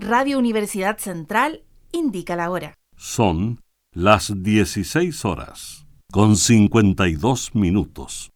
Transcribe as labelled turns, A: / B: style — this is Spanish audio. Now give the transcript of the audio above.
A: Radio Universidad Central indica la hora.
B: Son las 16 horas, con 52 minutos.